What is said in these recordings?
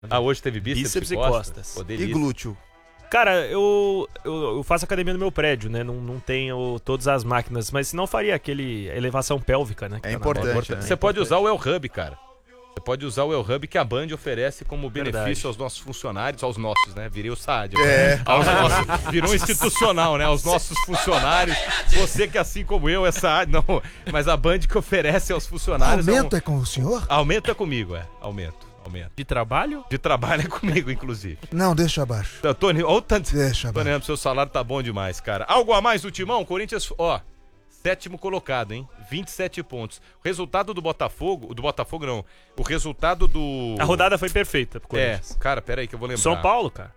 Ah, hoje teve bíceps e costas. E glúteo. Cara, eu faço academia no meu prédio, né? Não tenho todas as máquinas, mas senão faria aquele elevação pélvica, né? É importante. Você pode usar o El-Hub, cara. Você pode usar o El-Hub que a Band oferece como benefício aos nossos funcionários, aos nossos, né? Virei o Saad. Aos nossos, virou institucional, né? Aos nossos funcionários. Você que, assim como eu, é Saad. Não, mas a Band que oferece aos funcionários... Aumento é com o senhor? Aumento é comigo, Aumento. De trabalho? De trabalho é comigo, inclusive. Não, deixa abaixo. Então, Tony, olha o tanto... Deixa Tony, seu salário tá bom demais, cara. Algo a mais do Timão? Corinthians, ó... 7º colocado, hein? 27 pontos. O resultado do Botafogo... Do Botafogo, não. O resultado do... A rodada foi perfeita pro Corinthians. Cara, pera aí que eu vou lembrar. São Paulo, cara.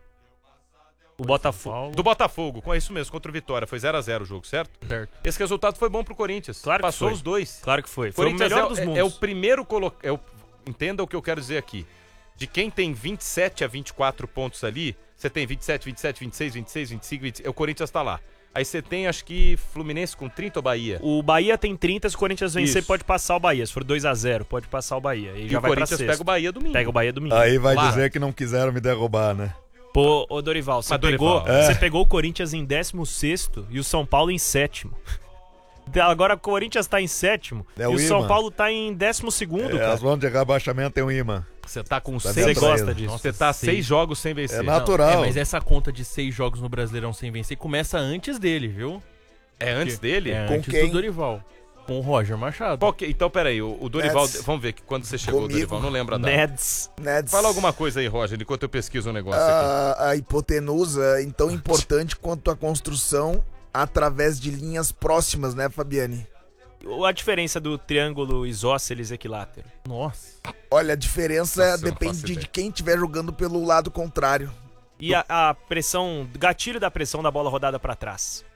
O Botafogo. Do Botafogo, com isso mesmo, contra o Vitória. Foi 0x0 o jogo, certo? Certo. Esse resultado foi bom pro Corinthians. Claro que Passou foi. os dois. Claro que foi. Foi o Corinthians melhor dos mundos. É o primeiro colocado... Entenda o que eu quero dizer aqui. De quem tem 27 a 24 pontos ali, você tem 27, 27, 26, 26, 25, 26, o Corinthians tá lá. Aí você tem, acho que, Fluminense com 30 ou Bahia? O Bahia tem 30, se o Corinthians vencer, Isso. pode passar o Bahia. Se for 2x0, pode passar o Bahia. E já o vai Corinthians pra sexto. pega o Bahia domingo. Pega o Bahia domingo. Aí vai Lá. dizer que não quiseram me derrubar, né? Pô, ô Dorival, você Mas, Dorival, pegou o Corinthians em 16º e o São Paulo em 7º. Agora o Corinthians tá em 7º É e o o São imã. Paulo tá em 12º, As cara. zonas de rebaixamento tem um imã. Você tá com Tá 6 vendo Você gosta aí? disso. Você tá 6 jogos sem É vencer. natural. Mas essa conta de 6 jogos no Brasileirão sem vencer começa antes dele, viu? É antes dele? É Com antes quem? do Dorival. Com o Roger Machado. Então, peraí, o Dorival... Neds. Vamos ver que quando você chegou, Comigo. Dorival, não lembra a data. Neds. Neds. Fala alguma coisa aí, Roger, enquanto eu pesquiso um negócio aqui. A hipotenusa é tão importante quanto a construção através de linhas próximas, né, Fabiane? A diferença do triângulo isósceles equilátero. Nossa. Olha, a diferença Nossa, eu não depende faço de ideia. quem estiver jogando pelo lado contrário. E a pressão, gatilho da pressão da bola rodada pra trás.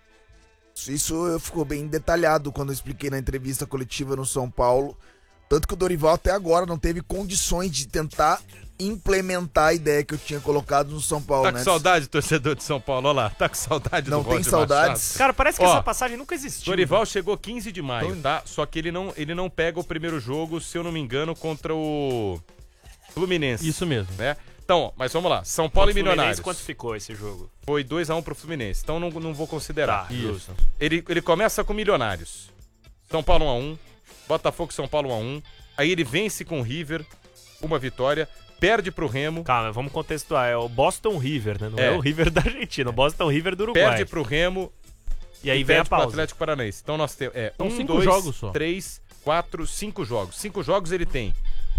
Isso ficou bem detalhado quando eu expliquei na entrevista coletiva no São Paulo. Tanto que o Dorival até agora não teve condições de tentar implementar a ideia que eu tinha colocado no São Paulo, Tá né? com saudade, torcedor de São Paulo? Olha lá, tá com saudade Não do tem Roger saudades? Machado? Cara, parece que Ó, essa passagem nunca existiu. Dorival chegou 15 de maio, tá? Só que ele não pega o primeiro jogo, se eu não me engano, contra o Fluminense. Isso mesmo. Né? Então, ó, mas vamos lá. São Paulo e Fluminense, Milionários. quanto ficou esse jogo? Foi 2x1 pro Fluminense, então não vou considerar. Tá, justo. Ele começa com Milionários. São Paulo 1x1, Botafogo São Paulo 1x1. Aí ele vence com o River, uma vitória, perde pro Remo, Calma, vamos contextuar. É o Boston River, né? Não é, É. o River da Argentina, o Boston River do Uruguai. perde pro Remo E aí vem a perde pro pausa. Atlético Paranaense. Então nós temos São 1, 5 2, jogos só. 3, 4, 5 jogos. 5 jogos ele tem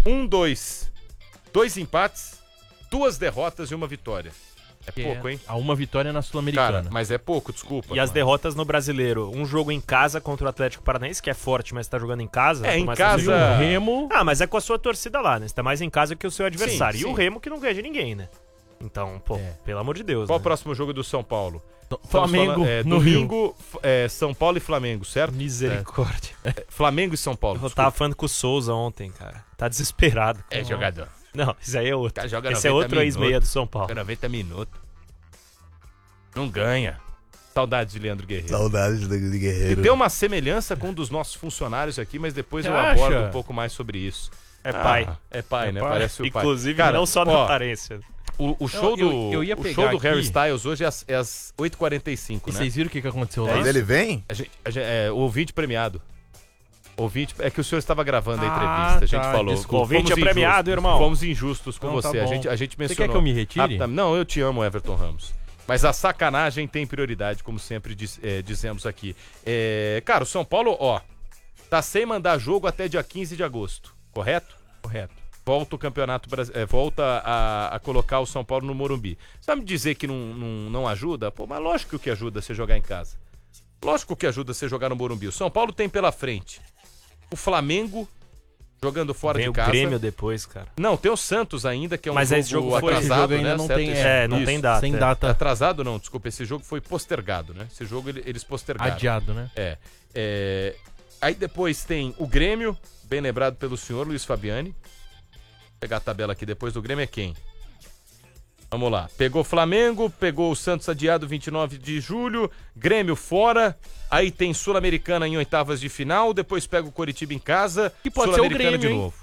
2 empates, 2 derrotas e uma vitória. É Que pouco, é hein? a uma vitória na Cara, Sul-Americana. mas é pouco, desculpa. E as derrotas no Brasileiro. Um jogo em casa contra o Atlético Paranaense, que é forte, mas tá jogando em casa. É, por em mais casa- que seja um O Remo... Ah, mas é com a sua torcida lá, né? Você tá mais em casa que o seu adversário. Sim, E o sim. Remo que não ganha de ninguém, né? Então, pô, É. pelo amor de Deus. Qual o né? próximo jogo do São Paulo? Flamengo no Rio. domingo, São Paulo e Flamengo, certo? Misericórdia. Flamengo e São Paulo. Eu tava falando com o Souza ontem, cara. Tá desesperado. É jogador. Não, esse aí é outro. Cara, joga Esse é 90 outro ex-meia minutos. do São Paulo. 90 minutos. Não ganha. Saudades de Leandro Guerreiro. Saudades de E Guerreiro. tem uma semelhança com um dos nossos funcionários aqui, mas depois eu Acha? abordo um pouco mais sobre isso. É pai. É pai, né? pai. Parece o pai. Inclusive, Cara, não só na ó, aparência. O show Não, eu ia o pegar show do aqui. Harry Styles hoje é às 8h45, E né? vocês viram o que aconteceu lá? Mas ele vem? O ouvinte premiado. É que o senhor estava gravando a Ah, entrevista, a gente tá, falou. desculpa. O ouvinte Fomos é premiado, injustos, irmão. Fomos injustos com Não, tá você. bom. A gente mencionou. Você quer que eu me retire? Não, eu te amo, Everton Ramos. Mas a sacanagem tem prioridade, como sempre dizemos aqui. Cara, o São Paulo, ó, tá sem mandar jogo até dia 15 de agosto, correto? Correto. Volta o campeonato brasileiro, volta a colocar o São Paulo no Morumbi. Você vai me dizer que não ajuda? Pô, mas lógico que ajuda você jogar em casa. Lógico que ajuda você jogar no Morumbi. O São Paulo tem pela frente o Flamengo jogando fora Vem de o casa. Grêmio depois, cara. Não, tem o Santos ainda, que é um Mas jogo esse jogo foi- atrasado, esse jogo ainda né? não certo? tem- É, não Isso. tem data. Sem é. data Atrasado não, desculpa, esse jogo foi postergado, né? Esse jogo eles postergaram. adiado, né? Aí depois tem o Grêmio, bem lembrado pelo senhor Luiz Fabiani. Vou pegar a tabela aqui, depois do Grêmio é quem? Vamos lá. Pegou Flamengo, pegou o Santos adiado 29 de julho, Grêmio fora, aí tem Sul-Americana em oitavas de final, depois pega o Coritiba em casa, Que pode ser o Sul-Americana Grêmio, de hein? novo.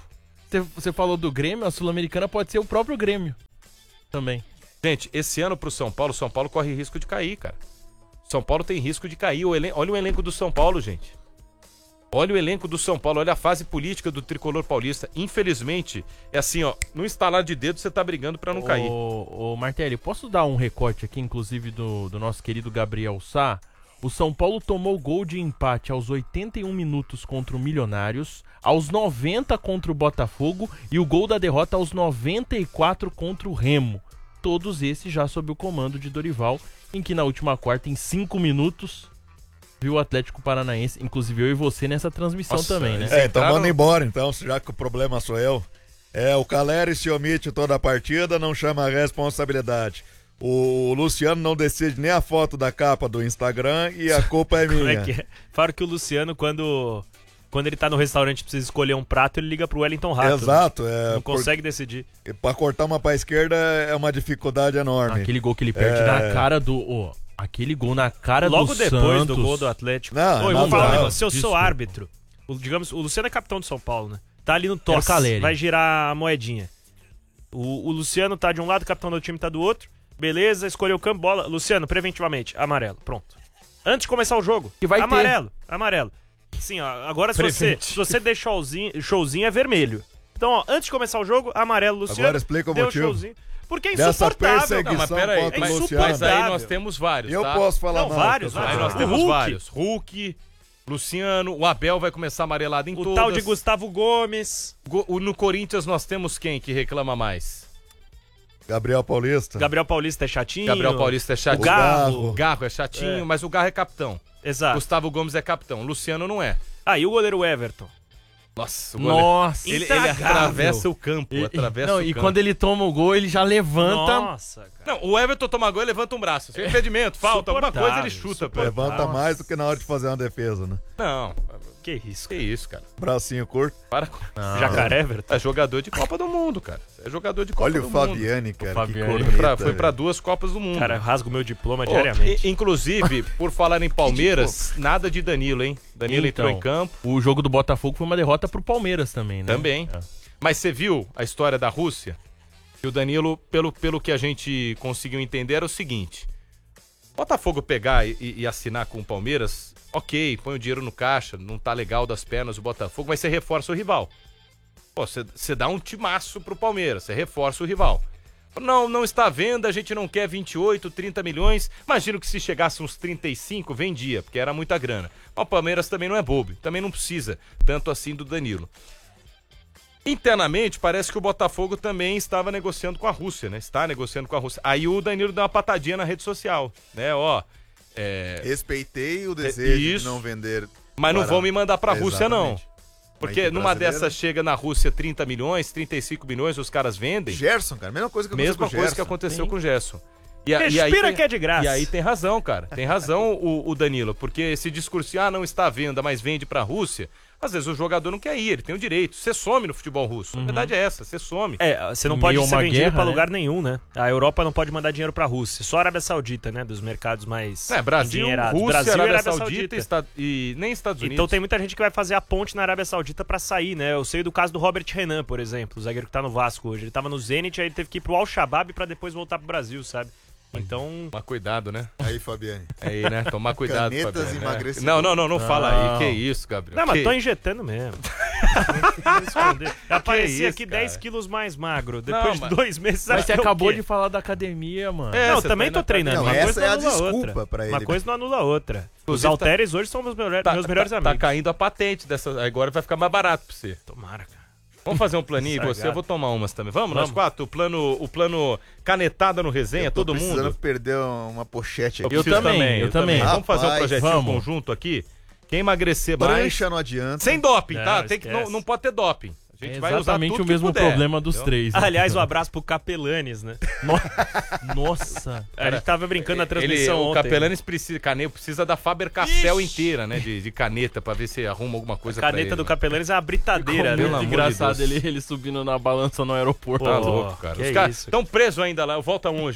Você falou do Grêmio, a Sul-Americana pode ser o próprio Grêmio também. Gente, esse ano pro São Paulo corre risco de cair, cara. São Paulo tem risco de cair. Olha o elenco do São Paulo, gente. Olha o elenco do São Paulo, olha a fase política do tricolor paulista. Infelizmente, é assim, ó, no instalar de dedo você tá brigando pra não cair. Ô Martelli, posso dar um recorte aqui, inclusive, do nosso querido Gabriel Sá? O São Paulo tomou gol de empate aos 81 minutos contra o Milionários, aos 90 contra o Botafogo e o gol da derrota aos 94 contra o Remo. Todos esses já sob o comando de Dorival, em que na última quarta, em 5 minutos, viu o Atlético Paranaense, inclusive eu e você nessa transmissão. Nossa, também, né? Então manda embora, então, já que o problema sou eu. O Caleri se omite toda a partida, não chama a responsabilidade. O Luciano não decide nem a foto da capa do Instagram e a culpa é minha. Como é que é? Falaram que o Luciano, quando ele tá no restaurante e precisa escolher um prato, ele liga pro Wellington Rato. Exato. Né? Não consegue decidir. Pra cortar uma pra esquerda é uma dificuldade enorme. Aquele gol que ele perde na cara do... aquele gol na cara logo do Santos. Logo depois do gol do Atlético. Não, vamos falar um negócio. Se eu sou árbitro, digamos, o Luciano é capitão do São Paulo, né? Tá ali no tosse, vai girar a moedinha. O Luciano tá de um lado, o capitão do time tá do outro. Beleza, escolheu o campo, bola. Luciano, preventivamente, amarelo. Pronto. Antes de começar o jogo, que vai amarelo. Sim, ó, agora se você der showzinho é vermelho. Então, ó, antes de começar o jogo, amarelo, Luciano. Agora explica o motivo. Showzinho. Porque é insuportável. Não, mas peraí, mas aí nós temos vários, Eu tá? posso falar não, vários. Aí nós temos vários. Hulk, Luciano, o Abel vai começar amarelado em todas. O tal de Gustavo Gomes. No Corinthians nós temos quem que reclama mais? Gabriel Paulista. Gabriel Paulista é chatinho. O Garro é chatinho, mas o Garro é capitão. Exato. Gustavo Gomes é capitão. Luciano não é. E o goleiro Everton? Nossa, o goleiro. Nossa, ele atravessa o campo. E quando ele toma o gol, ele já levanta. Nossa, cara. Não, o Everton toma gol e levanta um braço. Sem impedimento, falta, alguma coisa ele chuta. Levanta mais do que na hora de fazer uma defesa, né? Não. Que isso, cara. Que isso, cara. Bracinho curto. Para com... Jacaré, Everton. É jogador de Copa do Mundo, cara. É jogador de Copa do Mundo. Olha o Fabiani, cara. Foi pra 2 Copas do Mundo. Cara, eu rasgo meu diploma diariamente. Inclusive, por falar em Palmeiras, nada de Danilo, hein? Danilo entrou em campo. O jogo do Botafogo foi uma derrota pro Palmeiras também, né? Também. Mas você viu a história da Rússia? E o Danilo, pelo que a gente conseguiu entender, era o seguinte. Botafogo pegar e assinar com o Palmeiras, ok, põe o dinheiro no caixa, não tá legal das pernas o Botafogo, mas você reforça o rival. Pô, você dá um timaço pro Palmeiras, você reforça o rival. Não está à venda, a gente não quer 28, 30 milhões. Imagino que se chegasse uns 35, vendia, porque era muita grana. Mas o Palmeiras também não é bobo, também não precisa tanto assim do Danilo. Internamente, parece que o Botafogo também estava negociando com a Rússia, né? Está negociando com a Rússia. Aí o Danilo deu uma patadinha na rede social, né? Respeitei o desejo de não vender. Mas não vão me mandar pra Rússia, não. Porque numa brasileiro... dessas chega na Rússia 30 milhões, 35 milhões, os caras vendem. Gerson, cara, mesma coisa que aconteceu com o Gerson. Respira que é de graça. E aí tem razão, cara. Tem razão o Danilo. Porque esse discurso, não está à venda, mas vende pra Rússia, às vezes o jogador não quer ir, ele tem o direito. Você some no futebol russo. A verdade é essa, você some. Você não pode ser vendido pra lugar nenhum, né? A Europa não pode mandar dinheiro pra Rússia. Só a Arábia Saudita, né? Dos mercados mais Brasil, Rússia, Brasil Arábia Saudita e nem Estados Unidos. Então tem muita gente que vai fazer a ponte na Arábia Saudita pra sair, né? Eu sei do caso do Robert Renan, por exemplo, o zagueiro que tá no Vasco hoje. Ele tava no Zenit, aí ele teve que ir pro Al-Shabaab pra depois voltar pro Brasil, sabe? Então... Tomar cuidado, né? Aí, Fabiane. Aí, né? Tomar cuidado, Canetas Fabiane. Não fala aí. Que isso, Gabriel? Não, mas tô injetando mesmo. Apareci aqui 10 quilos mais magro. Depois de 2 meses... Mas você acabou de falar da academia, mano. Não, também tô treinando. Não, essa é a desculpa pra ele. Uma coisa não anula a outra. Os halteres hoje são meus melhores amigos. Tá caindo a patente dessa... Agora vai ficar mais barato pra você. Tomara, cara. Vamos fazer um planinho com você? Eu vou tomar umas também. Vamos, nós 4? O plano canetada no resenha, todo mundo. Precisando perder uma pochete aqui. Eu também. Rapaz, vamos fazer um projetinho conjunto aqui? Quem emagrecer mais... Prancha não adianta. Sem doping, tá? Não pode ter doping. A gente vai usar exatamente tudo o mesmo problema dos 3. Né? Aliás, um abraço pro Capelanes, né? Nossa. A gente tava brincando na transmissão ontem. O Capelanes precisa da Faber-Castell inteira, né? De caneta, pra ver se arruma alguma coisa pra ele. A caneta do Capelanes é uma britadeira, né? Muito engraçado ele subindo na balança no aeroporto. Tá louco, cara. Os caras estão presos ainda lá. Voltam hoje.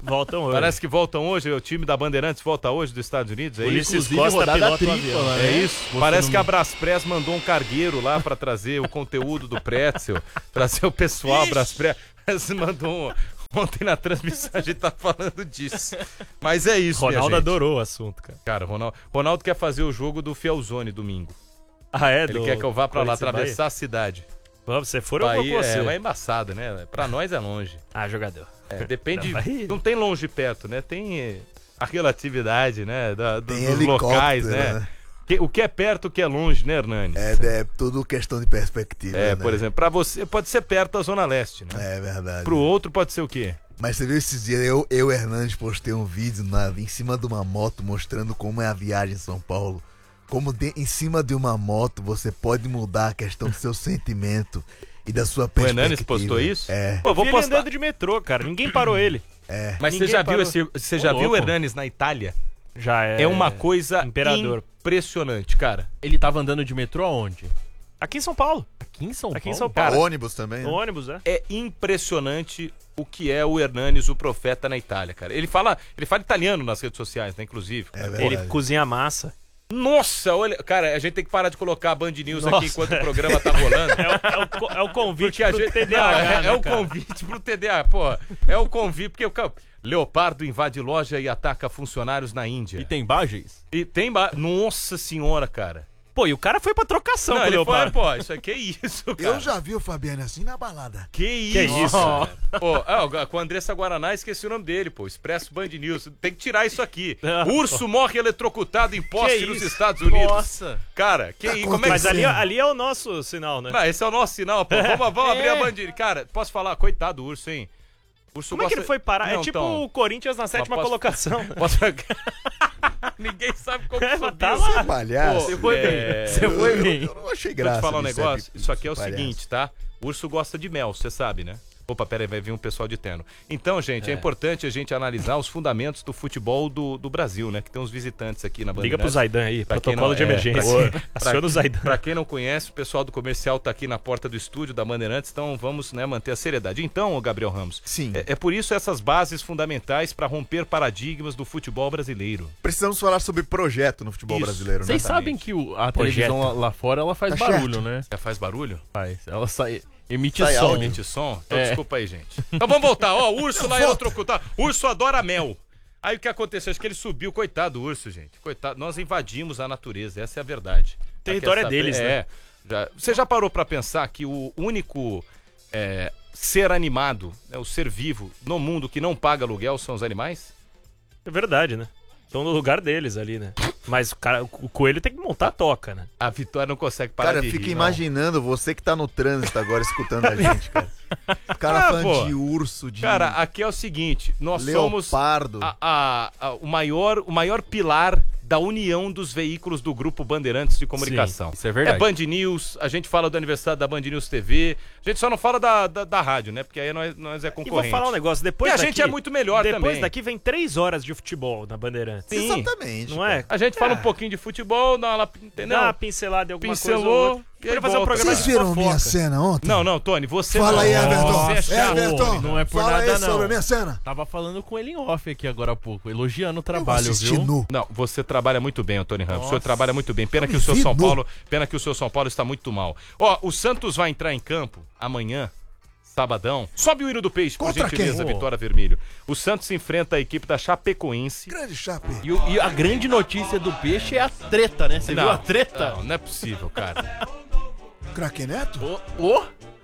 Voltam hoje. Parece que voltam hoje, o time da Bandeirantes volta hoje dos Estados Unidos, é isso? Ulisses Costa pilota o avião. É isso. Parece que a Braspress mandou um cargueiro lá pra trazer o conteúdo do Pretzel, trazer o pessoal, a Braspress mandou ontem na transmissão, a gente tá falando disso. Mas é isso, Ronaldo minha gente. adorou o assunto, cara. Cara, Ronaldo quer fazer o jogo do Fielzone domingo. Ah, é? Ele quer que eu vá pra lá atravessar a cidade. Vamos, você for, eu vou com você. É embaçado, né? Pra nós é longe. Ah, jogador. Depende, Bahia. não tem longe perto, né? Tem a relatividade, né? Tem dos locais, né? O que é perto, o que é longe, né, Hernani? É tudo questão de perspectiva. É, né? por exemplo, pra você pode ser perto da Zona Leste, né? É verdade. Pro outro pode ser o quê? Mas você viu esses dias, eu e Hernandes postei um vídeo em cima de uma moto mostrando como é a viagem em São Paulo. Como em cima de uma moto você pode mudar a questão do seu sentimento e da sua O perspectiva. Hernanes postou isso? É. Pô, vou Ele postar. andando de metrô, cara. Ninguém parou ele. Mas Ninguém você já viu o Hernanes na Itália? Já é. É uma coisa Imperador. impressionante, cara. Ele tava andando de metrô aonde? Aqui em São Paulo. Aqui em São Paulo? Aqui em São Paulo. Ônibus também. No Né? ônibus, é. É impressionante o que é o Hernanes, o profeta na Itália, cara. Ele fala italiano nas redes sociais, né, inclusive. É verdade. Ele cozinha massa. Nossa, olha, cara, a gente tem que parar de colocar a Band News Nossa. aqui enquanto o programa tá rolando. É o convite Porque a pro gente TDAH, é o cara? convite pro TDAH, pô. É o convite porque Leopardo invade loja e ataca funcionários na Índia. E tem Bages? E tem Nossa senhora, cara. Pô, e o cara foi pra trocação Não, com o ele foi, Leopardo. pô, isso aqui é isso, cara. Eu já vi o Fabiano assim na balada. Que isso? isso? Pô, com a Andressa Guaraná, esqueci o nome dele, pô. Expresso Band News. Tem que tirar isso aqui. Urso morre eletrocutado em poste nos Estados Unidos. Nossa! Cara, que isso? Como é que Mas ali é o nosso sinal, né? Esse é o nosso sinal, pô. Vamos abrir a Band. Cara, posso falar? Coitado do urso, hein? Urso Como é que ele foi parar? Não, É tipo então, o Corinthians na sétima posso- colocação. Né? Posso... Ninguém sabe como É, subiu. tá lá. Palhaço. Pô, Você foi bem. Você foi bem. Eu não achei Deixa eu graça. te falar um nisso, negócio. Isso aqui é o palhaço. seguinte, tá? O urso gosta de mel, você sabe, né? Opa, pera aí, vai vir um pessoal de terno. Então, gente, é importante a gente analisar os fundamentos do futebol do Brasil, né? Que tem uns visitantes aqui na Liga pro Bandeirantes. Zaidan aí, Pra quem protocolo não- de emergência. Aciona o Zaidan. Pra quem não conhece, o pessoal do comercial tá aqui na porta do estúdio da Bandeirantes, então vamos, né, manter a seriedade. Então, ô Gabriel Ramos, Sim. é por isso essas bases fundamentais para romper paradigmas do futebol brasileiro. Precisamos falar sobre projeto no futebol Isso. brasileiro, né? Vocês sabem que a televisão lá fora ela faz Tá barulho, certo. né? Já faz barulho? Faz. Ela emite Sai som. áudio. Emite som? Então É. desculpa aí, gente. Então vamos voltar. Ó, o urso lá eletrocutado. Urso adora mel. Aí o que aconteceu? Acho que ele subiu, coitado do urso, gente. Coitado, nós invadimos a natureza, essa é a verdade. O território Quer é deles, saber? né? Você já parou pra pensar que o único ser animado, né, o ser vivo no mundo que não paga aluguel são os animais? É verdade, né? Estão no lugar deles ali, né? Mas o coelho tem que montar a toca, né? A Vitória não consegue parar Cara, de fica rir, imaginando você que tá no trânsito agora escutando a gente, cara. O cara falando pô. de urso, de Cara, aqui é o seguinte, nós somos leopardo. o maior pilar da união dos veículos do Grupo Bandeirantes de Comunicação. Sim, isso é verdade. É Band News, a gente fala do aniversário da Band News TV, a gente só não fala da rádio, né? Porque aí nós é E concorrente. vou falar um negócio, depois E a daqui... gente é muito melhor depois também. daqui vem 3 horas de futebol na Bandeirantes. Sim. Exatamente. Não é? A gente fala um pouquinho de futebol, dá uma, entendeu? Dá uma pincelada em alguma Pincelou, coisa ou outra. e aí Podia fazer um volta. programa Vocês de viram fofoca. minha cena ontem? Não, Tony, você Fala aí, não. Everton. Você é chato. Everton, não é por fala nada, aí sobre não. a minha cena. Tava falando com ele em off aqui agora há pouco, elogiando o Eu trabalho, assisti viu? nu. Não, você trabalha muito bem, Antônio Ramos. O senhor Nossa. trabalha muito bem. Pena que o seu São Paulo está muito mal. Ó, o Santos vai entrar em campo amanhã, sabadão. Sobe o hino do peixe, por Contra gentileza, quem? Vitória Vermelho. O Santos enfrenta a equipe da Chapecoense. Grande chape. E a grande notícia do peixe é a treta, né? Você viu a treta? Não é possível, cara. Craque Neto? Ô,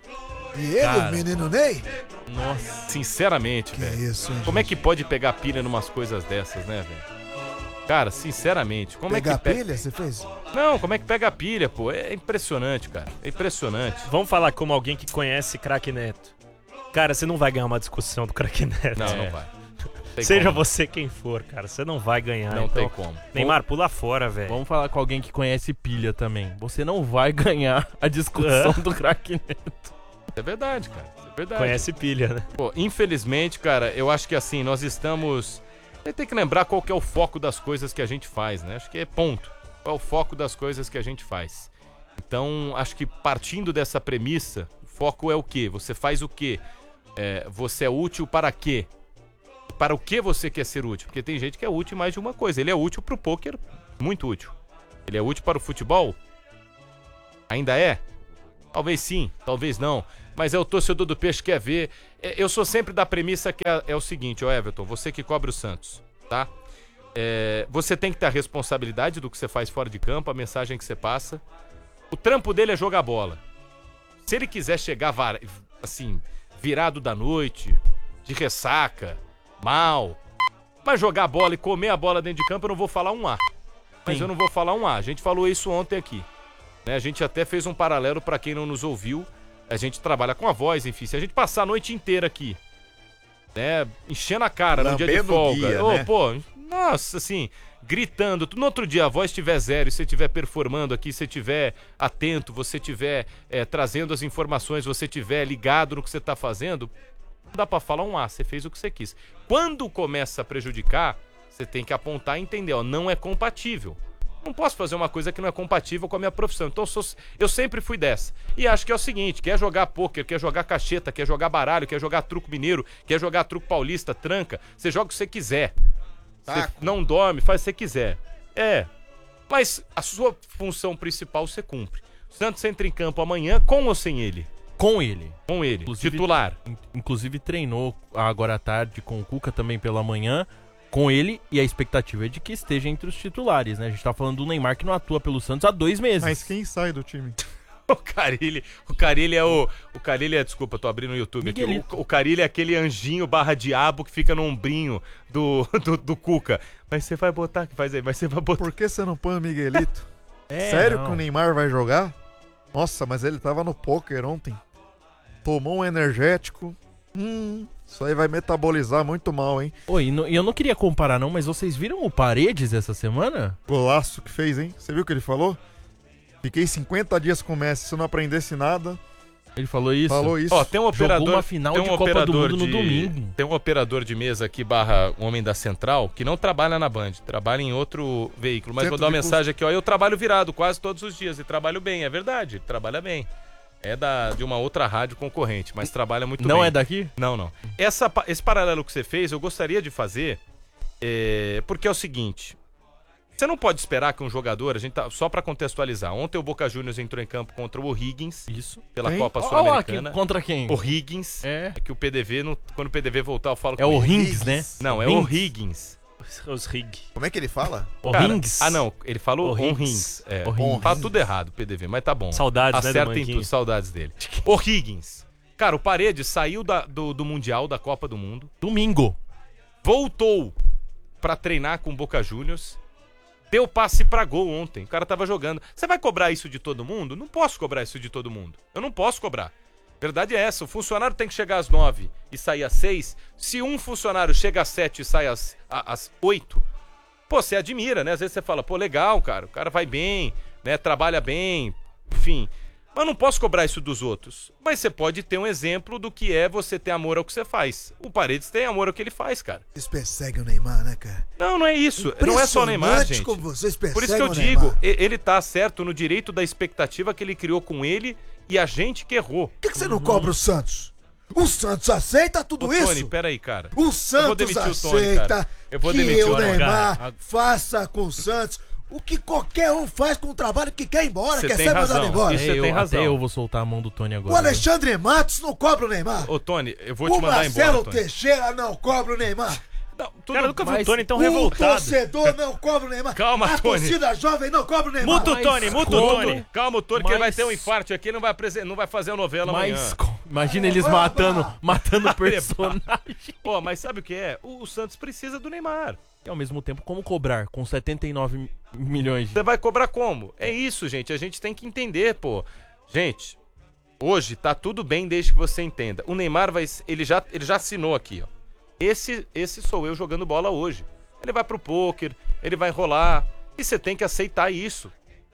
E ele, Cara. o menino Ney? Nossa, sinceramente, Que velho. isso, hein? Como é que pode pegar pilha numas coisas dessas, né, velho? Cara, sinceramente, como Pegar é que pega... pilha, você fez? Não, como é que pega a pilha, pô? É impressionante, cara. É impressionante. Vamos falar como alguém que conhece Craque Neto. Cara, você não vai ganhar uma discussão do Craque Neto. Não, não vai. Tem Seja como. você quem for, cara, você não vai ganhar. Não então, tem como. Neymar, pula fora, velho. vamos falar com alguém que conhece pilha também. Você não vai ganhar a discussão do craque Neto. É verdade, cara. É verdade. Conhece pilha, né? Pô, infelizmente, cara, eu acho que assim, nós estamos... Tem que lembrar qual que é o foco das coisas que a gente faz, né? Acho que é ponto. Qual é o foco das coisas que a gente faz? Então, acho que partindo dessa premissa, o foco é o quê? Você faz o quê? Você é útil para quê? para o que você quer ser útil. Porque tem gente que é útil em mais de uma coisa. Ele é útil pro pôquer, muito útil. Ele é útil para o futebol? Ainda é? Talvez sim, talvez não. Mas é o torcedor do Peixe que quer ver. Eu sou sempre da premissa que é o seguinte, Everton, você que cobre o Santos, tá? Você tem que ter a responsabilidade do que você faz fora de campo, a mensagem que você passa. O trampo dele é jogar bola. Se ele quiser chegar assim, virado da noite, de ressaca, mal, mas jogar bola e comer a bola dentro de campo, eu não vou falar um A. Mas eu não vou falar um A. A gente falou isso ontem aqui. Né? A gente até fez um paralelo para quem não nos ouviu. A gente trabalha com a voz, enfim. Se a gente passar a noite inteira aqui, né, enchendo a cara no dia de folga. Guia, né? Pô, nossa, assim, gritando. No outro dia a voz estiver zero e você estiver performando aqui, você estiver atento, você estiver trazendo as informações, você estiver ligado no que você está fazendo, não dá para falar um A, você fez o que você quis. Quando começa a prejudicar, você tem que apontar e entender, ó, não é compatível. Não posso fazer uma coisa que não é compatível com a minha profissão. Então eu sempre fui dessa. E acho que é o seguinte, quer jogar pôquer, quer jogar cacheta, quer jogar baralho, quer jogar truco mineiro, quer jogar truco paulista, tranca, você joga o que você quiser. Você não dorme, faz o que você quiser. Mas a sua função principal você cumpre. O Santos entra em campo amanhã com ou sem ele? Com ele. Com ele, Inclusive, titular. Inclusive treinou agora à tarde com o Cuca também pela manhã. Com ele, e a expectativa é de que esteja entre os titulares, né? A gente tá falando do Neymar que não atua pelo Santos há 2 meses. Mas quem sai do time? O Carille é, desculpa, tô abrindo o YouTube aqui. O Carille é aquele anjinho / diabo que fica no ombrinho do Cuca. Mas você vai botar, que faz aí, mas você vai botar. Por que você não põe o Miguelito? Sério não. que o Neymar vai jogar? Nossa, mas ele tava no pôquer ontem. Tomou um energético. Isso aí vai metabolizar muito mal, hein? Oi, e eu não queria comparar não, mas vocês viram o Paredes essa semana? Golaço que fez, hein? Você viu o que ele falou? Fiquei 50 dias com o Messi, se eu não aprendesse nada. Ele falou isso? Falou isso. Ó, tem um operador, Jogou uma final de Copa do Mundo no domingo. Tem um operador de mesa aqui / homem da Central que não trabalha na Band, trabalha em outro veículo. Mas vou dar uma mensagem aqui, ó. Eu trabalho virado quase todos os dias e trabalho bem, é verdade, trabalha bem. É de uma outra rádio concorrente, mas trabalha muito bem. Não é daqui? Não. Esse paralelo que você fez, eu gostaria de fazer, porque é o seguinte... Você não pode esperar que um jogador, só pra contextualizar, ontem o Boca Juniors entrou em campo contra o O'Higgins, pela Copa Sul-Americana. Contra quem? O Higgins, que o PDV, quando o PDV voltar eu falo com ele. É o Higgins, né? Não, é o Higgins. Os Rig. Como é que ele fala? O'Higgins. Não, ele falou O'Higgins. Fala tudo errado, PDV, mas tá bom. Saudades, acerta em tudo, saudades dele. O'Higgins. Cara, o Paredes saiu do Mundial, da Copa do Mundo. Domingo. Voltou pra treinar com o Boca Juniors. Deu passe pra gol ontem. O cara tava jogando. Você vai cobrar isso de todo mundo? Não posso cobrar isso de todo mundo. Eu não posso cobrar. Verdade é essa. O funcionário tem que chegar às 9 e sair às 6. Se um funcionário chega às 7 e sai às 8, pô, você admira, né? Às vezes você fala, pô, legal, cara. O cara vai bem, né? Trabalha bem, enfim. Mas não posso cobrar isso dos outros. Mas você pode ter um exemplo do que é você ter amor ao que você faz. O Paredes tem amor ao que ele faz, cara. Vocês perseguem o Neymar, né, cara? Não é isso. Não é só o Neymar, gente. Como vocês perseguem. Por isso que eu digo, ele tá certo no direito da expectativa que ele criou com ele e a gente que errou. Por que você não cobra o Santos? O Santos aceita tudo isso? Tony, peraí, cara. O Santos aceita que o Neymar faça com o Santos o que qualquer um faz com o trabalho que quer ir embora, quer ser mandado embora. Isso você tem razão. Até eu vou soltar a mão do Tony agora. O Alexandre Matos não cobra o Neymar. Ô, Tony, eu vou te mandar embora, O Marcelo Teixeira não cobra o Neymar. Não, cara, nunca vi o Tony tão revoltado. O torcedor não cobra o Neymar. Calma, a Tony. torcida jovem não cobra o Neymar. Muta o Tony. Calma, o Tony, que ele vai ter um infarto aqui, não vai fazer a novela amanhã. Imagina eles matando o personagem. Pô, mas sabe o que é? O Santos precisa do Neymar. E ao mesmo tempo, como cobrar com 79 milhões? Você vai cobrar como? É isso, gente. A gente tem que entender, pô. Gente, hoje tá tudo bem desde que você entenda. O Neymar ele já assinou aqui, ó. Esse sou eu jogando bola hoje. Ele vai pro pôquer, ele vai rolar. E você tem que aceitar isso.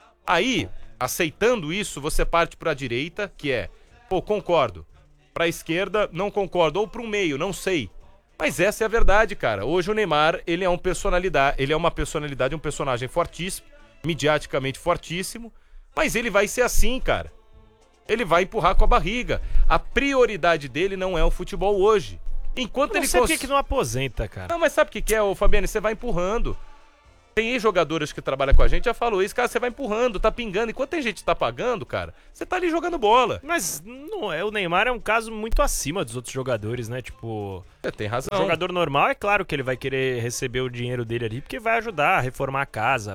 Aí, aceitando isso, você parte pra direita, que é, pô, concordo. Pra esquerda, não concordo. Ou pro meio, não sei. Mas essa é a verdade, cara. Hoje o Neymar, ele é uma personalidade, um personagem fortíssimo, midiaticamente fortíssimo, mas ele vai ser assim, cara. Ele vai empurrar com a barriga. A prioridade dele não é o futebol hoje. Enquanto não ele sei por que não aposenta, cara. Não, mas sabe o que é, ô Fabiano? Você vai empurrando. Tem ex-jogadores que trabalham com a gente, já falou isso, cara, você vai empurrando, tá pingando. Enquanto tem gente que tá pagando, cara, você tá ali jogando bola. Mas não é, o Neymar é um caso muito acima dos outros jogadores, né? Tipo, Você tem razão. o jogador normal, é claro que ele vai querer receber o dinheiro dele ali, porque vai ajudar a reformar a casa,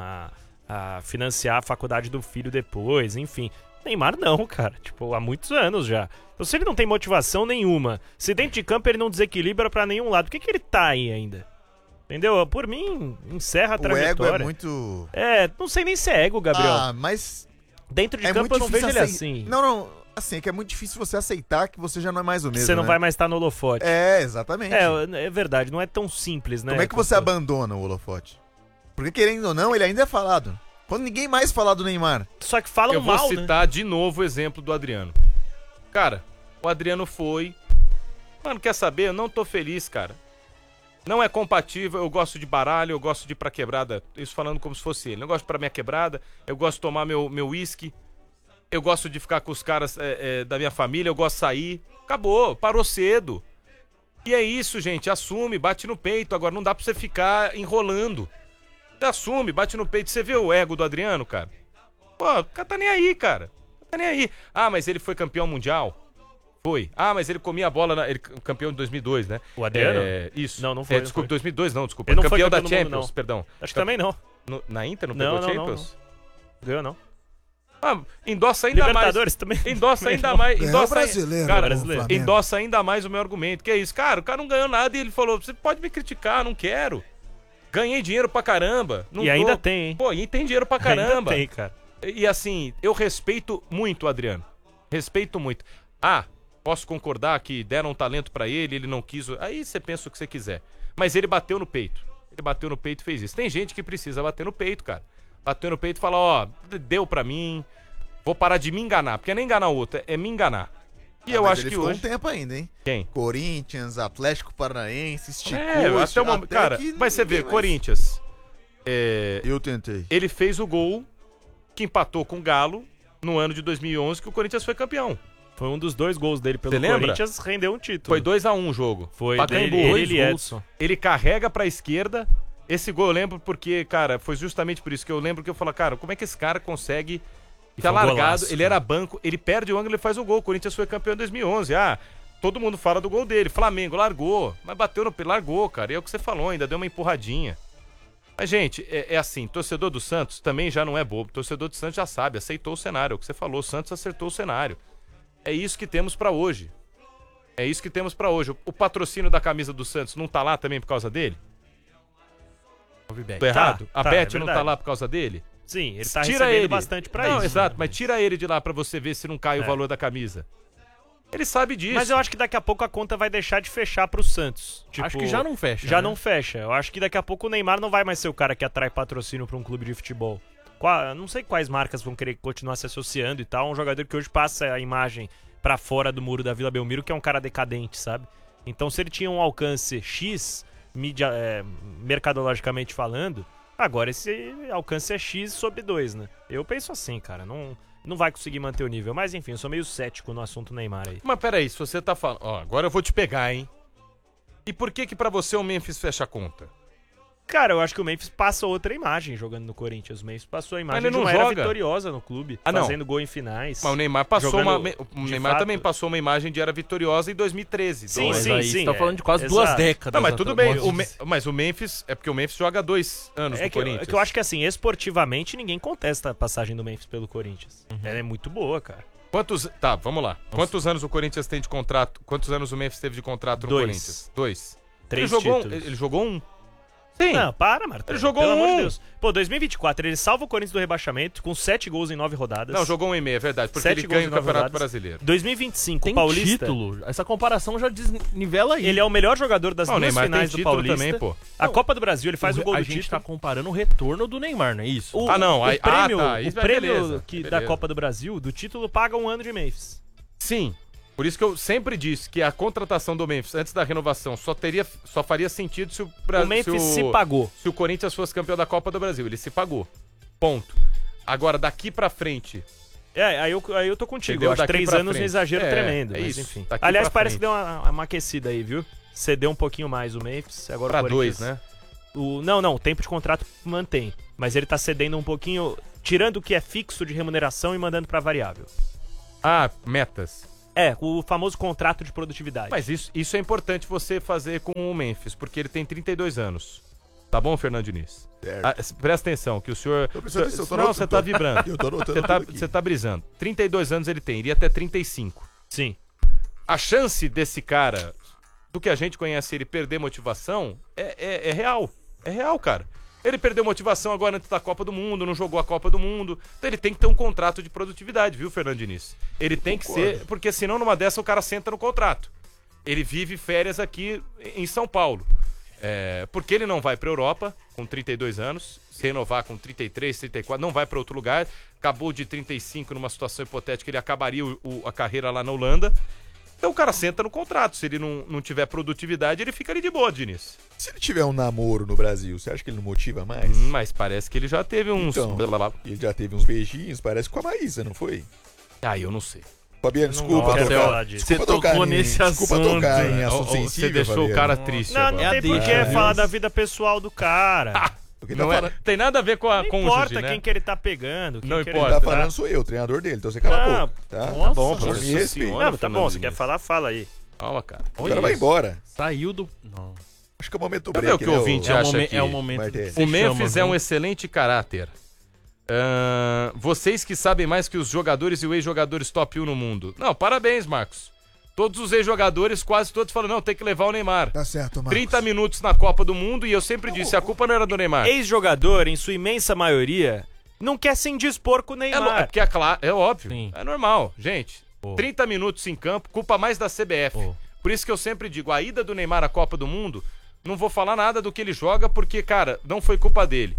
a financiar a faculdade do filho depois, enfim. Neymar não, cara, tipo, há muitos anos já. Então se ele não tem motivação nenhuma, se dentro de campo ele não desequilibra pra nenhum lado, por que ele tá aí ainda? Entendeu? Por mim, encerra a trajetória. O ego é muito... Não sei nem se é ego, Gabriel. Ah, mas... Dentro de campo eu não vejo ele assim. Não, assim, é que é muito difícil você aceitar que você já não é mais o mesmo, Você não vai mais estar no holofote. É, exatamente. É verdade, não é tão simples, né? Como é que você abandona o holofote? Porque querendo ou não, ele ainda é falado. Quando ninguém mais fala do Neymar. Só que falam mal, Eu vou citar de novo o exemplo do Adriano. Cara, o Adriano foi... Mano, quer saber? Eu não tô feliz, cara. Não é compatível, eu gosto de baralho, eu gosto de ir pra quebrada. Isso falando como se fosse ele. Eu gosto de ir pra minha quebrada, eu gosto de tomar meu uísque. Eu gosto de ficar com os caras da minha família, eu gosto de sair. Acabou, parou cedo. E é isso, gente, assume, bate no peito. Agora não dá pra você ficar enrolando. Você assume, bate no peito. Você vê o ego do Adriano, cara? Pô, o cara tá nem aí, cara. Tá nem aí. Ah, mas ele foi campeão mundial? Foi. Ah, mas ele comia a bola, ele campeão de 2002, né? O Adriano? Isso. Não foi. Desculpa, 2002 não, desculpa. Ele não campeão foi da campeão do Champions, mundo, perdão. Acho que também não. Na Inter não Não, pegou não, Champions? Não. Ganhou não. Ah, endossa ainda Libertadores mais. também. Endossa ainda mais. É o Endossa, brasileiro. cara, brasileiro. endossa ainda mais o meu argumento. Que é isso? Cara, o cara não ganhou nada e ele falou: você pode me criticar, não quero. Ganhei dinheiro pra caramba. Não E ainda tem, hein? Pô, e tem dinheiro pra caramba. Ainda tem, cara. E assim, eu respeito muito o Adriano. Respeito muito. Ah, posso concordar que deram um talento pra ele, ele não quis. Aí você pensa o que você quiser. Mas ele bateu no peito. Ele bateu no peito e fez isso. Tem gente que precisa bater no peito, cara. Bateu no peito e falar: ó, deu pra mim. Vou parar de me enganar. Porque não é enganar o outro, é me enganar. E eu acho que hoje... um tempo ainda, hein? Quem? Corinthians, Atlético Paranaense, esticou. Até o momento. Cara, que mas você vê, ninguém mais- Corinthians. Eu tentei. Ele fez o gol que empatou com o Galo no ano de 2011, que o Corinthians foi campeão. Foi um dos 2 gols dele pelo Você lembra? Corinthians, rendeu um título. Foi 2-1 o jogo. Foi Pacaembu, dele, dois ele e gols. Edson. Ele carrega pra esquerda. Esse gol eu lembro porque, cara, foi justamente por isso que eu lembro que eu falo, cara, como é que esse cara consegue ficar foi um largado? golaço, Ele era banco, ele perde o ângulo e faz o gol. O Corinthians foi campeão em 2011. Ah, todo mundo fala do gol dele. Flamengo largou, mas bateu no pé, largou, cara. E é o que você falou, ainda deu uma empurradinha. Mas, gente, é assim, torcedor do Santos também já não é bobo. Torcedor do Santos já sabe, aceitou o cenário. É o que você falou, o Santos acertou o cenário. É isso que temos pra hoje. É isso que temos pra hoje. O patrocínio da camisa do Santos não tá lá também por causa dele? Tô errado? Tá, A tá, Bet é não tá verdade. lá por causa dele? Sim, ele tá Tira recebendo ele. bastante pra Não, isso. exato, mas tira ele de lá pra você ver se não cai o valor da camisa. Ele sabe disso. Mas eu acho que daqui a pouco a conta vai deixar de fechar pro Santos. Tipo, Acho que já não fecha. Já né? não fecha. Eu acho que daqui a pouco o Neymar não vai mais ser o cara que atrai patrocínio pra um clube de futebol. Não sei quais marcas vão querer continuar se associando e tal. Um jogador que hoje passa a imagem pra fora do muro da Vila Belmiro, que é um cara decadente, sabe? Então se ele tinha um alcance X, mercadologicamente falando, agora esse alcance é X sobre 2, né? Eu penso assim, cara, não vai conseguir manter o nível. Mas enfim, eu sou meio cético no assunto Neymar aí. Mas peraí, se você tá falando... Ó, agora eu vou te pegar, hein? E por que pra você o Memphis fecha a conta? Cara, eu acho que o Memphis passa outra imagem jogando no Corinthians. O Memphis passou a imagem ele de não uma era joga. vitoriosa no clube, Ah, não. fazendo gol em finais. Mas o Neymar passou Jogando o de Neymar fato. também passou uma imagem de era vitoriosa em 2013. Sim, Mas sim, aí sim. você tá falando de quase exato. 2 décadas. Não, mas tudo bem. atualmente. Mas o Memphis... É porque o Memphis joga há 2 anos É no que, Corinthians. é que eu acho que assim, esportivamente, ninguém contesta a passagem do Memphis pelo Corinthians. Ela é muito boa, cara. Tá, vamos lá. Quantos anos o Corinthians tem de contrato? Quantos anos o Memphis teve de contrato no 2. Corinthians? 2. 3 Ele jogou, títulos. ele jogou 1. Sim. Não, para, Martelo. Ele jogou Pelo amor de um. Deus. Pô, 2024, ele salva o Corinthians do rebaixamento com 7 gols em 9 rodadas. Não, jogou 1,5, é verdade. Porque 7 ele gols ganha em o 9 Campeonato rodadas. Brasileiro. 2025, Tem o Paulista. título. Essa comparação já desnivela aí. Ele é o melhor jogador das Não, o duas Neymar tem finais do título Paulista. também, pô. A Copa do Brasil, ele faz o gol A do gente título. tá comparando o retorno do Neymar, não é isso? O aí- prêmio, tá, isso o é prêmio beleza, da beleza. Copa do Brasil, do título, paga um ano de Memphis. Sim. Por isso que eu sempre disse que a contratação do Memphis antes da renovação só faria sentido se o O Memphis se pagou. Se o Corinthians fosse campeão da Copa do Brasil. Ele se pagou. Ponto. Agora, daqui pra frente, Aí eu tô contigo. Entendeu? Eu acho Daqui 3 pra anos um frente. exagero tremendo. É Mas isso. enfim. Daqui Aliás, pra parece frente. que deu uma aquecida aí, viu? Cedeu um pouquinho mais o Memphis. Agora Pra o Corinthians... 2, né? Não, o tempo de contrato mantém. Mas ele tá cedendo um pouquinho, tirando o que é fixo de remuneração e mandando pra variável. Ah, metas. O famoso contrato de produtividade. Mas isso é importante você fazer com o Memphis, porque ele tem 32 anos. Tá bom, Fernando Diniz? Presta atenção, que o senhor... Não, você tá vibrando. Eu tô anotando Você tá brisando. 32 anos ele tem, iria até 35. Sim. A chance desse cara, do que a gente conhece, ele perder motivação, é real. É real, cara. Ele perdeu motivação agora antes da Copa do Mundo, não jogou a Copa do Mundo. Então ele tem que ter um contrato de produtividade, viu, Fernando Diniz? Ele tem que ser, porque senão numa dessa o cara senta no contrato. Ele vive férias aqui em São Paulo. Porque ele não vai pra Europa com 32 anos, se renovar com 33, 34, não vai pra outro lugar. Acabou de 35 numa situação hipotética, ele acabaria a carreira lá na Holanda. Então o cara senta no contrato. Se ele não tiver produtividade, ele fica ali de boa, Diniz. Se ele tiver um namoro no Brasil, você acha que ele não motiva mais? Mas parece que ele já teve uns... Então, ele já teve uns beijinhos, parece com a Maísa, não foi? Eu não sei. Fabiano, desculpa gosto tocar. falar disso. Você tocou nesse Desculpa assunto. tocar em assunto Você sensível, deixou Fabiano. o cara triste Não agora. tem por que falar da vida pessoal do cara. Porque Não tá falando, tem nada a ver com a Não cônjuge, importa né? quem que ele tá pegando. Não que importa. Ele tá falando sou eu, o treinador dele, então você cala a boca. Tá? Nossa, bom, Por Nossa me respeita. senhora. Não, tá Fernando bom, você Diniz. quer falar, fala aí. Calma, cara. O cara vai embora. Saiu do... Não. Acho que é o momento do Deixa break, eu ver o que o né, ouvinte É o, acha aqui. é o momento Martê. que você O Memphis chama, é um viu? excelente caráter. Vocês que sabem mais que os jogadores e os ex-jogadores top 1 no mundo. Não, parabéns, Marcos. Todos os ex-jogadores, quase todos, falam, não, tem que levar o Neymar. Tá certo, Marcos. 30 minutos na Copa do Mundo e eu sempre disse, a culpa não era do Neymar. Ex-jogador, em sua imensa maioria, não quer se indispor com o Neymar. Porque é óbvio, Sim. é normal. Gente, Pô. 30 minutos em campo, culpa mais da CBF. Pô. Por isso que eu sempre digo, a ida do Neymar à Copa do Mundo, não vou falar nada do que ele joga, porque, cara, não foi culpa dele.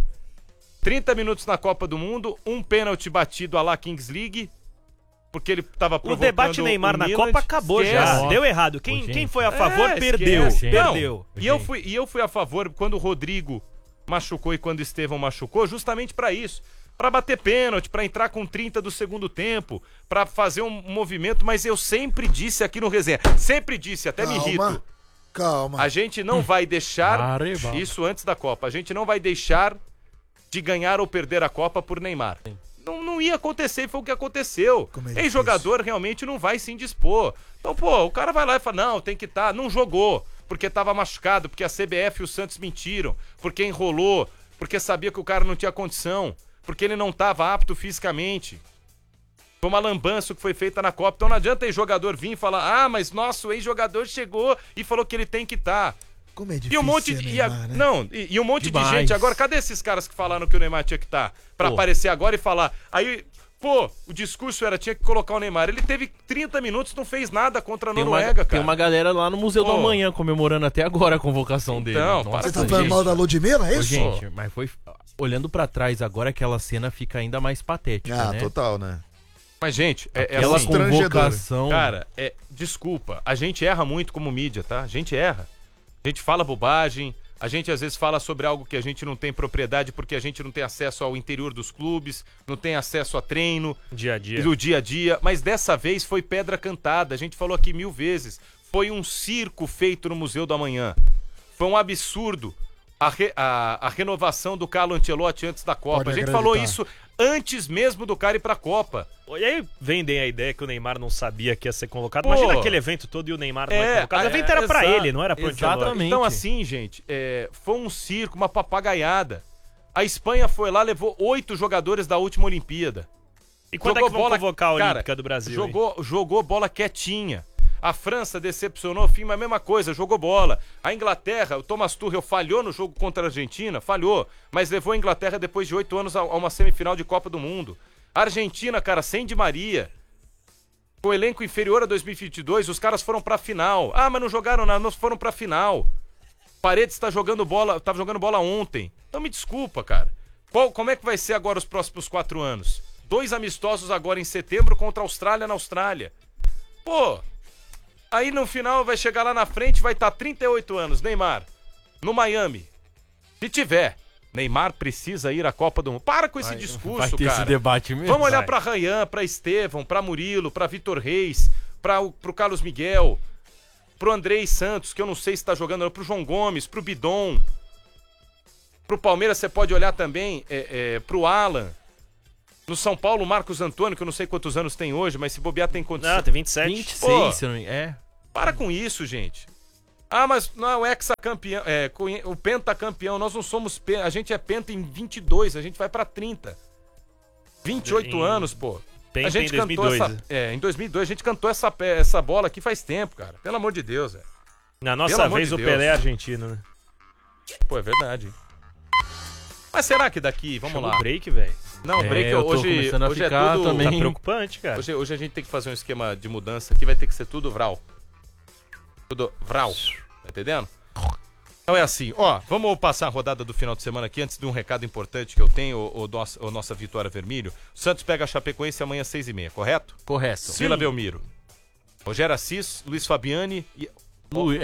30 minutos na Copa do Mundo, um pênalti batido à la Kings League, porque ele tava O provocando debate Neymar o na Milan. Copa acabou Esquece. já. Deu errado. Ô, Quem gente. foi a favor, perdeu. esquece. Perdeu. Não, e eu fui a favor quando o Rodrigo machucou e quando o Estevão machucou, justamente pra isso. Pra bater pênalti, pra entrar com 30 do segundo tempo, pra fazer um movimento, mas eu sempre disse aqui no Resenha, sempre disse, até me irrito. Calma. A gente não vai deixar, Areba. isso antes da Copa, a gente não vai deixar de ganhar ou perder a Copa por Neymar. Não ia acontecer e foi o que aconteceu. Como é difícil. Ex-jogador realmente não vai se indispor. Então, pô, o cara vai lá e fala, não, tem que estar, não jogou, porque tava machucado, porque a CBF e o Santos mentiram, porque enrolou, porque sabia que o cara não tinha condição, porque ele não tava apto fisicamente. Foi uma lambança que foi feita na Copa. Então não adianta ex-jogador vir e falar, mas nosso ex-jogador chegou e falou que ele tem que estar. Como é E difícil um monte ser de. Neymar, né? Não, e um monte Demais. de gente. Agora, cadê esses caras que falaram que o Neymar tinha que estar? Pra Pô. aparecer agora e falar. Aí, pô, o discurso era: tinha que colocar o Neymar. Ele teve 30 minutos, não fez nada contra a Noruega, cara. Tem uma galera lá no Museu do Pô. Amanhã comemorando até agora a convocação dele. Então, Nossa, Você tá Gente. falando mal da Ludmilla, é Ô, isso? gente, mas foi... Olhando pra trás agora, aquela cena fica ainda mais patética, né? Total, né? Mas, gente, Aquela assim, convocação... cara, desculpa, a gente erra muito como mídia, tá? A gente erra. A gente fala bobagem, a gente às vezes fala sobre algo que a gente não tem propriedade porque a gente não tem acesso ao interior dos clubes, não tem acesso a treino, Dia a dia. do dia a dia, mas dessa vez foi pedra cantada, a gente falou aqui 1000 vezes, foi um circo feito no Museu do Amanhã, foi um absurdo a renovação do Carlo Ancelotti antes da Copa, Pode a gente acreditar. falou isso antes mesmo do cara ir pra Copa. E aí vendem a ideia que o Neymar não sabia que ia ser convocado. Pô. Imagina aquele evento todo e o Neymar não é convocado. O evento era pra exato, ele, não era pro Ancelotti. exatamente. Então assim, gente, foi um circo, uma papagaiada. A Espanha foi lá, levou 8 jogadores da última Olimpíada. E quando Jogou é que vão bola- convocar a cara, Olímpica do Brasil? hein? Jogou bola quietinha. A França decepcionou, mas a mesma coisa, jogou bola. A Inglaterra, o Thomas Tuchel falhou no jogo contra a Argentina, falhou, mas levou a Inglaterra depois de 8 anos a uma semifinal de Copa do Mundo. A Argentina, cara, sem Di Maria, com o elenco inferior a 2022, os caras foram pra final. Mas não jogaram nada, mas foram pra final. Paredes tava jogando bola ontem. Então me desculpa, cara. Como é que vai ser agora os próximos 4 anos? 2 amistosos agora em setembro contra a Austrália na Austrália. Pô, aí no final vai chegar lá na frente, vai estar 38 anos, Neymar, no Miami. Se tiver. Neymar precisa ir à Copa do Mundo. Para com esse discurso, vai ter cara. esse debate mesmo. Vamos olhar pra Ryan, pra Estevão, pra Murilo, pra Vitor Reis, pro Carlos Miguel, pro Andrei Santos, que eu não sei se tá jogando, pro João Gomes, pro Bidon. Pro Palmeiras você pode olhar também pro Alan. No São Paulo, o Marcos Antônio, que eu não sei quantos anos tem hoje, mas se bobear tem quantos... Não, tem 27. 26, Pô, se não me engano. Para com isso, gente. Ah, mas não é o hexacampeão, o pentacampeão. Nós não somos... A gente é penta em 22, a gente vai pra 30. 28 anos, pô. Penta a gente em 2002. cantou em 2002, a gente cantou essa bola aqui faz tempo, cara. Pelo amor de Deus, velho. Na nossa Pelo amor vez, de o Deus. Pelé é argentino, né? Pô, é verdade. Mas será que daqui... Vamos Chama lá. o break, velho. Não, break eu tô hoje começando a é ficar tudo... também. Tá preocupante, cara. Hoje a gente tem que fazer um esquema de mudança aqui, vai ter que ser tudo vral. Tudo vral, tá entendendo? Então é assim, ó, vamos passar a rodada do final de semana aqui, antes de um recado importante que eu tenho, o nossa Vitória Vermelho. O Santos pega a Chapecoense amanhã às 6h30, correto? Correto. Vila Belmiro. Rogério Assis, Luiz Fabiani e... Opa!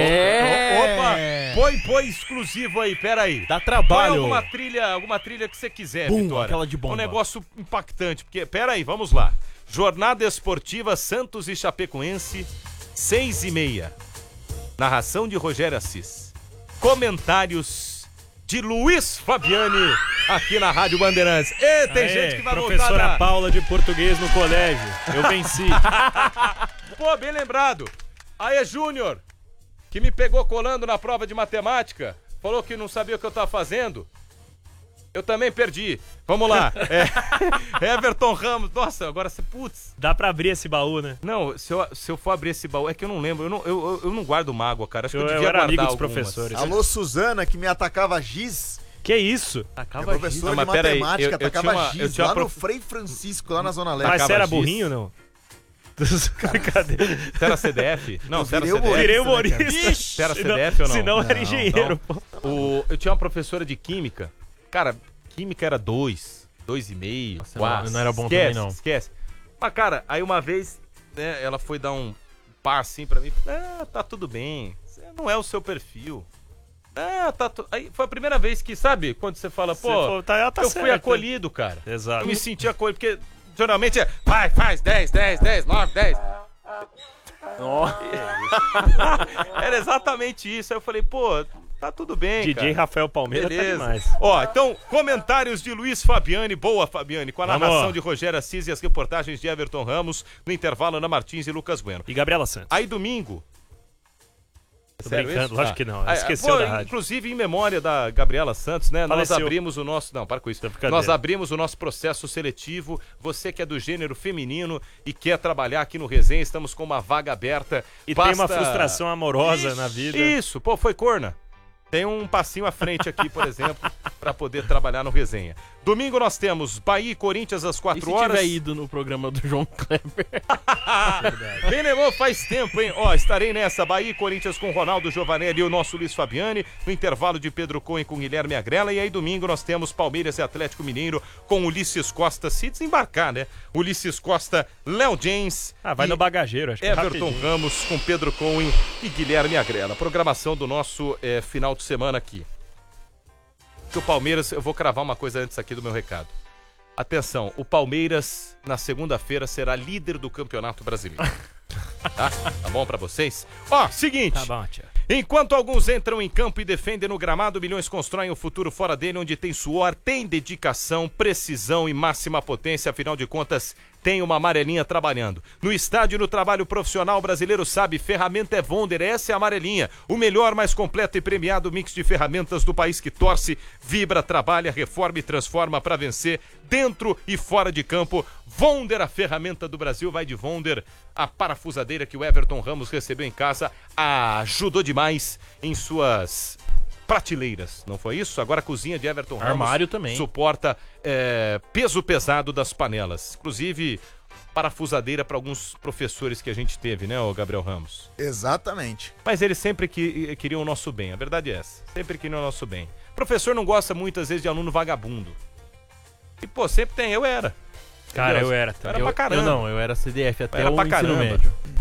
Põe exclusivo aí, pera aí. Dá Põe trabalho. alguma trilha que você quiser, Bum, Vitória. aquela de bomba. Um negócio impactante, porque, pera aí, vamos lá. Jornada Esportiva Santos e Chapecoense, 6h30. Narração de Rogério Assis. Comentários de Luiz Fabiani aqui na Rádio Bandeirantes. E tem gente que vai voltar Professora Paula de português no colégio. Eu venci. Pô, bem lembrado. Aí é Júnior, que me pegou colando na prova de matemática, falou que não sabia o que eu tava fazendo. Eu também perdi. Vamos lá. Everton Ramos. Nossa, agora você... Putz. Dá pra abrir esse baú, né? Não, se eu for abrir esse baú, é que eu não lembro. Eu não guardo mágoa, cara. Acho que eu devia era guardar amigo dos algumas. professores. Alô, Suzana, que me atacava giz. Que isso? É Acaba professora Não, de mas pera aí, matemática, eu atacava tinha uma- eu giz tinha lá uma no Frei Francisco, lá na Zona Leste. Mas você era Giz. burrinho, não? Brincadeira. Você era CDF? Não, você era virei CDF. Virei humorista, humorista. Você era CDF ou não? Senão era Não, engenheiro, pô. Eu tinha uma professora de química. Cara, química era 2,5, Nossa, 4. não era bom Esquece, também, não. Esquece. Mas, cara, aí uma vez, né, ela foi dar um par assim pra mim. Tá tudo bem. Você não é o seu perfil. Aí foi a primeira vez que, sabe, quando você fala, pô, falou, ela tá eu fui certa. acolhido, cara. Exato. Eu me senti acolhido, porque geralmente é, vai, faz 10, 9, 10. Era exatamente isso. Aí eu falei, pô, tá tudo bem, DJ cara. Rafael Palmeira tá Beleza. demais. Ó, então, comentários de Luiz Fabiani. Boa, Fabiani. Com a Vamos. narração de Rogério Assis e as reportagens de Everton Ramos. No intervalo, Ana Martins e Lucas Bueno. E Gabriela Santos. Aí, domingo... Tô Sério brincando, isso? lógico que não. Esqueceu pô, da rádio. Inclusive, em memória da Gabriela Santos, né? Nós Faleceu. abrimos o nosso... Não, para com isso. brincadeira. Nós abrimos o nosso processo seletivo. Você que é do gênero feminino e quer trabalhar aqui no Resenha, estamos com uma vaga aberta. E tem uma frustração amorosa na vida. Isso, pô, foi corna. Tem um passinho à frente aqui, por exemplo, pra poder trabalhar no Resenha. Domingo nós temos Bahia e Corinthians às E 4 se horas. tiver ido no programa do João Kleber? Bem lembrou, faz tempo, hein? Ó, estarei nessa. Bahia e Corinthians com Ronaldo Giovanelli e o nosso Luiz Fabiani. No intervalo de Pedro Cohen com Guilherme Agrela. E aí domingo nós temos Palmeiras e Atlético Mineiro com Ulisses Costa, se desembarcar, né? Ulisses Costa, Léo James. Vai e no bagageiro, acho que é Everton rapidinho. Ramos com Pedro Cohen e Guilherme Agrela. Programação do nosso final de semana aqui. Que o Palmeiras, eu vou cravar uma coisa antes aqui do meu recado. Atenção, o Palmeiras na segunda-feira será líder do Campeonato Brasileiro. Tá bom pra vocês? Ó, seguinte. Tá bom, tia. Enquanto alguns entram em campo e defendem no gramado, milhões constroem o futuro fora dele, onde tem suor, tem dedicação, precisão e máxima potência. Afinal de contas, tem uma amarelinha trabalhando. No estádio, no trabalho profissional, o brasileiro sabe, ferramenta é Wonder, essa é a amarelinha. O melhor, mais completo e premiado mix de ferramentas do país que torce, vibra, trabalha, reforma e transforma para vencer, dentro e fora de campo. Wonder, a ferramenta do Brasil, vai de Wonder. A parafusadeira que o Everton Ramos recebeu em casa ajudou demais em suas prateleiras, não foi isso? Agora a cozinha de Everton Ramos Armário também. suporta peso pesado das panelas. Inclusive, parafusadeira para alguns professores que a gente teve, né, o Gabriel Ramos? Exatamente. Mas eles sempre queriam o nosso bem, a verdade é essa. Sempre queriam o nosso bem. Professor não gosta muitas vezes de aluno vagabundo. E, pô, sempre tem, eu era. Cara, Entendeu? eu era Eu era também. pra caramba. Eu não, eu era CDF até Era o pra ensino caramba. médio.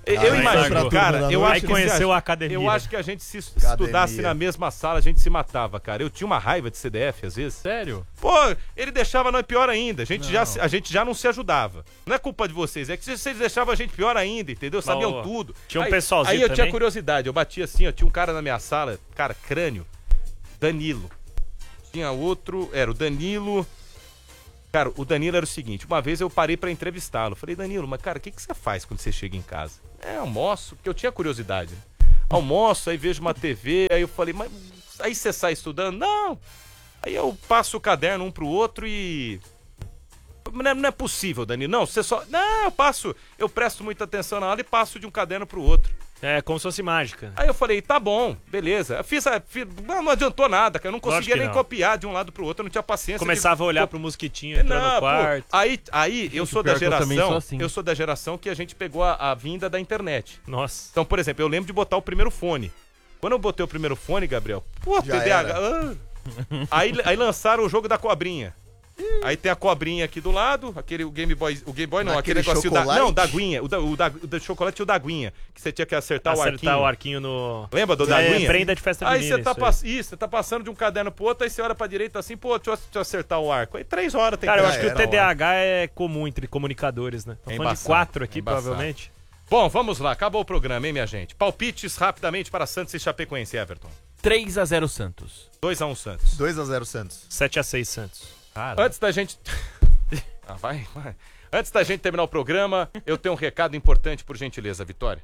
Eu imagino, cara, eu acho que conheceu a academia. Eu acho que a gente se estudasse na mesma sala, a gente se matava, cara. Eu tinha uma raiva de CDF, às vezes. Sério? Pô, ele deixava nós pior ainda. A gente já não se ajudava. Não é culpa de vocês, é que vocês deixavam a gente pior ainda, entendeu? Sabiam tudo. Tinha um pessoalzinho Aí eu também. tinha curiosidade, eu batia assim, ó, tinha um cara na minha sala, cara, crânio, Danilo. Tinha outro, era o Danilo. Cara, o Danilo era o seguinte, uma vez eu parei pra entrevistá-lo. Falei, Danilo, mas cara, o que você faz quando você chega em casa? Almoço, porque eu tinha curiosidade. Almoço, aí vejo uma TV, aí eu falei, mas aí você sai estudando? Não. Aí eu passo o caderno um pro outro e... Não é possível, Danilo. Não, você só... Não, eu presto muita atenção na aula e passo de um caderno pro outro. É, como se fosse mágica. Aí eu falei, tá bom, beleza. Não adiantou nada, cara. Eu não conseguia nem copiar de um lado pro outro, eu não tinha paciência. Começava a olhar pro mosquitinho entrando no quarto. Aí eu sou da geração. Assim. Eu sou da geração que a gente pegou a vinda da internet. Nossa. Então, por exemplo, eu lembro de botar o primeiro fone. Quando eu botei o primeiro fone, Gabriel, TDAH. Aí lançaram o jogo da cobrinha. Aí tem a cobrinha aqui do lado, o Game Boy não, aquele negócio da aguinha, o da chocolate e o da aguinha, que você tinha que acertar o arquinho no... Lembra do da aguinha? Prenda de festa junina. Aí você tá passando de um caderno pro outro, aí você olha pra direita assim, pô, deixa eu acertar o arco. Aí 3 horas tem que... Cara, eu acho que o TDAH é comum entre comunicadores, né? Tô falando de 4 aqui, provavelmente. Bom, vamos lá, acabou o programa, hein, minha gente? Palpites rapidamente para Santos e Chapecoense, Everton. 3-0 Santos. 2-1 Santos. 2-0 Santos. 7-6 Santos. Cara. Antes da gente... vai. Antes da gente terminar o programa, eu tenho um recado importante, por gentileza, Vitória.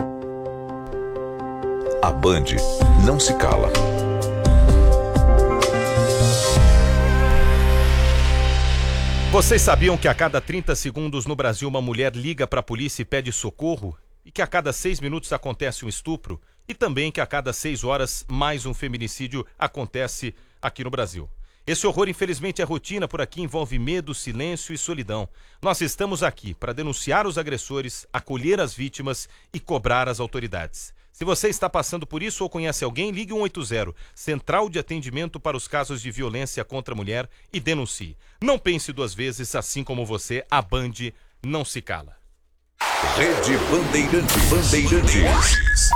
A Band não se cala. Vocês sabiam que a cada 30 segundos no Brasil uma mulher liga para a polícia e pede socorro? E que a cada 6 minutos acontece um estupro? E também que a cada 6 horas mais um feminicídio acontece aqui no Brasil. Esse horror, infelizmente, é rotina por aqui, envolve medo, silêncio e solidão. Nós estamos aqui para denunciar os agressores, acolher as vítimas e cobrar as autoridades. Se você está passando por isso ou conhece alguém, ligue 180, Central de Atendimento para os Casos de Violência contra a Mulher, e denuncie. Não pense 2 vezes, assim como você, a Band não se cala. Rede Bandeirantes.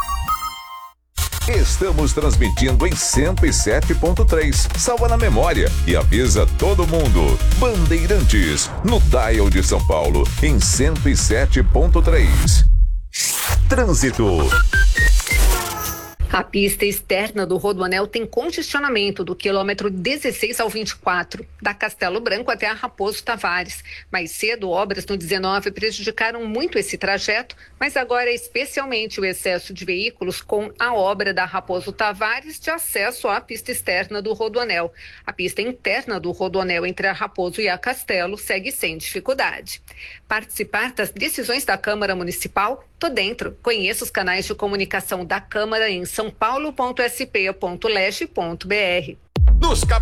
Estamos transmitindo em 107.3. Salva na memória e avisa todo mundo. Bandeirantes, no dial de São Paulo, em 107.3. Trânsito. A pista externa do Rodoanel tem congestionamento do quilômetro 16 ao 24, da Castelo Branco até a Raposo Tavares. Mais cedo, obras no 19 prejudicaram muito esse trajeto, mas agora especialmente o excesso de veículos com a obra da Raposo Tavares de acesso à pista externa do Rodoanel. A pista interna do Rodoanel entre a Raposo e a Castelo segue sem dificuldade. Participar das decisões da Câmara Municipal? Tô dentro. Conheça os canais de comunicação da Câmara em sãopaulo.sp.leg.br.